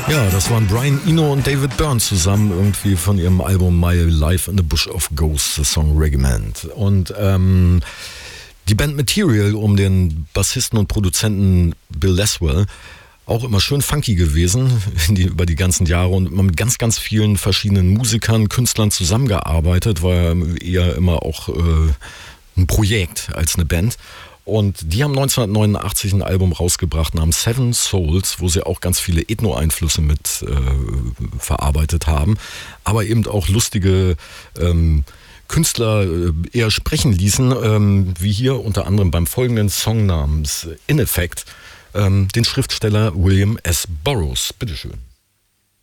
Ja, das waren Brian Eno und David Byrne zusammen irgendwie von ihrem Album My Life in the Bush of Ghosts, the Song Regiment. Und die Band Material um den Bassisten und Produzenten Bill Laswell, auch immer schön funky gewesen über die ganzen Jahre und immer mit ganz, ganz vielen verschiedenen Musikern, Künstlern zusammengearbeitet, war eher immer auch ein Projekt als eine Band. Und die haben 1989 ein Album rausgebracht namens Seven Souls, wo sie auch ganz viele Ethno-Einflüsse mit verarbeitet haben, aber eben auch lustige Künstler eher sprechen ließen, wie hier unter anderem beim folgenden Song namens In Effect, den Schriftsteller William S. Burroughs. Bitteschön.